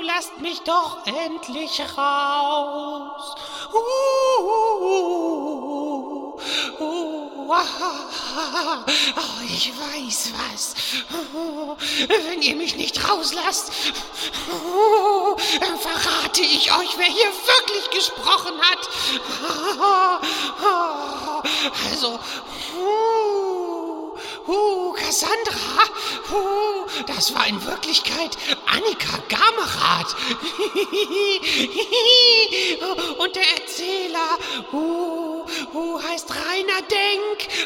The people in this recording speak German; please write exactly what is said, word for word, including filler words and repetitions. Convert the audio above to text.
lasst mich doch endlich raus. Uh, uh, uh, ah, oh, ich weiß was. Oh, wenn ihr mich nicht rauslasst, oh, dann verrate ich euch, wer hier wirklich gesprochen hat. Also, uh, uh, Cassandra, uh, das war in Wirklichkeit Annika Gamerath. Und der Erzähler, uh, uh, heißt Rainer Denk.